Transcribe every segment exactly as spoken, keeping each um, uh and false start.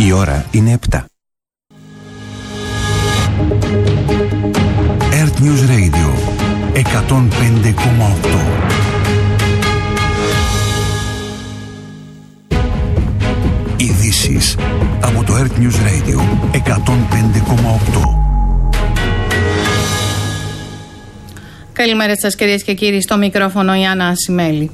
Η ώρα είναι επτά. Earth News Radio εκατόν πέντε κόμμα οκτώ. Ειδήσεις από το Earth News Radio εκατόν πέντε κόμμα οκτώ. Καλημέρα σας κυρίες και κύριοι, στο μικρόφωνο η Άννα Ασημέλη.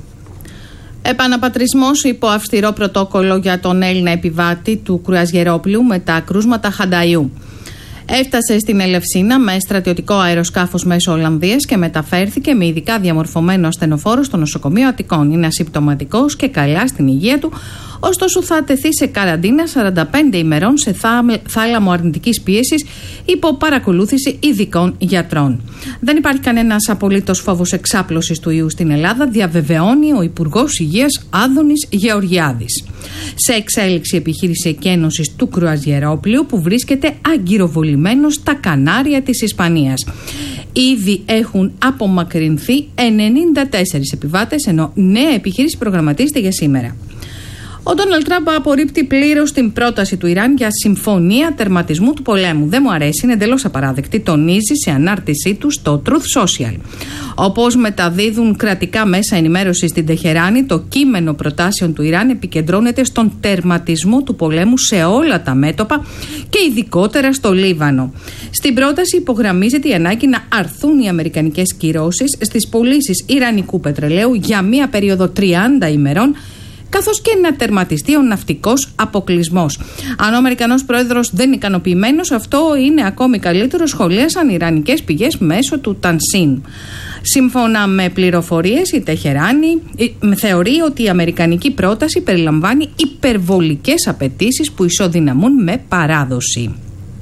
Επαναπατρισμός υπό αυστηρό πρωτόκολλο για τον Έλληνα επιβάτη του κρουαζιερόπλοιου με τα κρούσματα Χανταϊού. Έφτασε στην Ελευσίνα με στρατιωτικό αεροσκάφος μέσω Ολλανδίας και μεταφέρθηκε με ειδικά διαμορφωμένο ασθενοφόρο στο νοσοκομείο Αττικών. Είναι ασυμπτωματικός και καλά στην υγεία του, ωστόσο θα τεθεί σε καραντίνα σαράντα πέντε ημερών σε θάλαμο αρνητικής πίεσης υπό παρακολούθηση ειδικών γιατρών. Δεν υπάρχει κανένας απολύτως φόβος εξάπλωσης του ιού στην Ελλάδα, διαβεβαιώνει ο Υπουργός Υγείας Άδωνης Γεωργιάδης. Σε εξέλιξη επιχείρηση εκένωσης του κρουαζιερόπλοιου που βρίσκεται αγκυροβολημένο στα Κανάρια της Ισπανίας. Ήδη έχουν απομακρυνθεί ενενήντα τέσσερις επιβάτες, ενώ νέα επιχείρηση προγραμματίζεται για σήμερα. Ο Ντόναλντ Τραμπ απορρίπτει πλήρως την πρόταση του Ιράν για συμφωνία τερματισμού του πολέμου. Δεν μου αρέσει, είναι εντελώς απαράδεκτη, τονίζει σε ανάρτησή του στο Truth Social. Όπως μεταδίδουν κρατικά μέσα ενημέρωση στην Τεχεράνη, το κείμενο προτάσεων του Ιράν επικεντρώνεται στον τερματισμό του πολέμου σε όλα τα μέτωπα και ειδικότερα στο Λίβανο. Στην πρόταση υπογραμμίζεται η ανάγκη να αρθούν οι αμερικανικές κυρώσεις στις πωλήσεις ιρανικού πετρελαίου για μία περίοδο τριάντα ημερών, καθώς και να τερματιστεί ο ναυτικός αποκλεισμός. Αν ο Αμερικανός πρόεδρος δεν είναι ικανοποιημένος, αυτό είναι ακόμη καλύτερο, σχολίασαν οι ιρανικές πηγές μέσω του Τανσίν. Σύμφωνα με πληροφορίες, η Τεχεράνη θεωρεί ότι η αμερικανική πρόταση περιλαμβάνει υπερβολικές απαιτήσεις που ισοδυναμούν με παράδοση.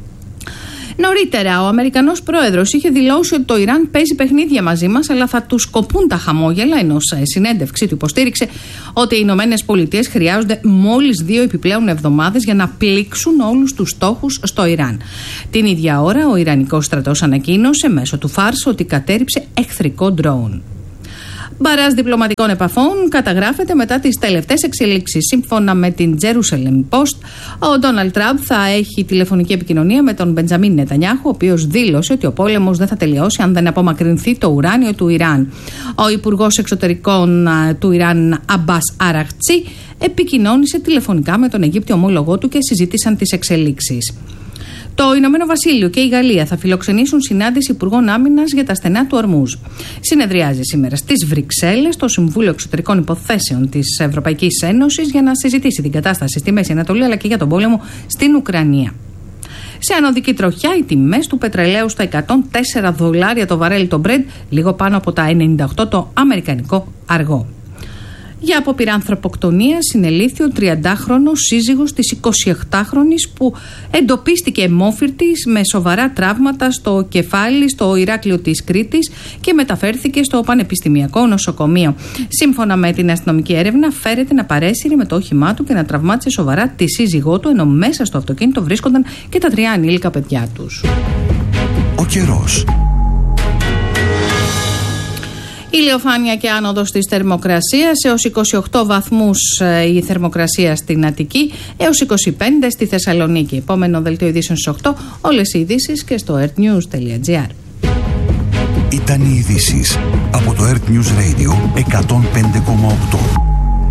Νωρίτερα, ο Αμερικανός πρόεδρος είχε δηλώσει ότι το Ιράν παίζει παιχνίδια μαζί μας, αλλά θα τους κοπούν τα χαμόγελα, ενώ σε συνέντευξή του υποστήριξε ότι οι Ηνωμένες Πολιτείες χρειάζονται μόλις δύο επιπλέον εβδομάδες για να πλήξουν όλους τους στόχους στο Ιράν. Την ίδια ώρα, ο Ιρανικός στρατός ανακοίνωσε μέσω του Φάρς ότι κατέρριψε εχθρικό ντρόουν. Μπαράζ διπλωματικών επαφών καταγράφεται μετά τις τελευταίες εξελίξεις. Σύμφωνα με την Jerusalem Post, ο Ντόναλντ Τραμπ θα έχει τηλεφωνική επικοινωνία με τον Μπεντζαμίν Νετανιάχου, ο οποίος δήλωσε ότι ο πόλεμος δεν θα τελειώσει αν δεν απομακρυνθεί το ουράνιο του Ιράν. Ο Υπουργός Εξωτερικών του Ιράν, Αμπάς Αραχτσί, επικοινώνησε τηλεφωνικά με τον Αιγύπτιο ομόλογό του και συζήτησαν τις εξελίξεις. Το Ηνωμένο Βασίλειο και η Γαλλία θα φιλοξενήσουν συνάντηση Υπουργών Άμυνας για τα στενά του Ορμούζ. Συνεδριάζει σήμερα στις Βρυξέλλες το Συμβούλιο Εξωτερικών Υποθέσεων της Ευρωπαϊκής Ένωσης για να συζητήσει την κατάσταση στη Μέση Ανατολή αλλά και για τον πόλεμο στην Ουκρανία. Σε ανωδική τροχιά, οι τιμές του πετρελαίου στα εκατόν τέσσερα δολάρια το βαρέλι το Brent, λίγο πάνω από τα ενενήντα οκτώ το αμερικανικό αργό. Για απόπειρα ανθρωποκτονία συνελήφθη ο τριαντάχρονος σύζυγος της εικοσιοκτάχρονης που εντοπίστηκε αιμόφυρτη με σοβαρά τραύματα στο κεφάλι στο Ηράκλειο της Κρήτης και μεταφέρθηκε στο Πανεπιστημιακό Νοσοκομείο. Σύμφωνα με την αστυνομική έρευνα, φέρεται να παρέσυρε με το όχημά του και να τραυμάτισε σοβαρά τη σύζυγό του, ενώ μέσα στο αυτοκίνητο βρίσκονταν και τα τρία ανήλικα παιδιά τους. Ο καιρός. Ηλιοφάνεια και άνοδος της θερμοκρασίας, έως είκοσι οκτώ βαθμούς η θερμοκρασία στην Αττική, έως είκοσι πέντε στη Θεσσαλονίκη. Επόμενο δελτίο ειδήσεων στις οκτώ, όλες οι ειδήσεις και στο earthnews τελεία gr. Ήταν οι ειδήσεις από το Earth News Radio εκατόν πέντε κόμμα οκτώ.